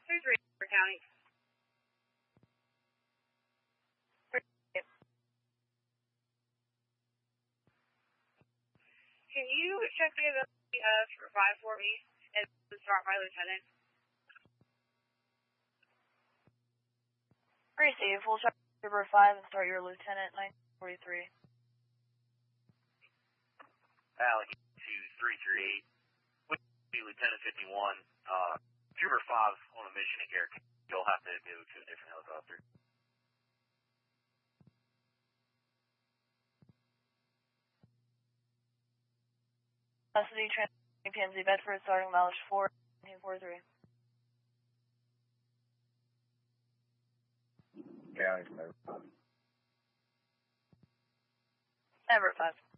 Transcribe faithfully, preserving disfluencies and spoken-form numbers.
three three for county. Can you check the availability of five for me and start my lieutenant? Receive. We'll check River five and start your lieutenant nine forty-three. Valley two three three eight. Would be Lieutenant fifty-one. Uh, Trooper five on a mission at Garrett. You'll have to go to a different helicopter. Custody transferring P M Z Bedford starting mileage four nineteen forty-three. County, number five. Number five.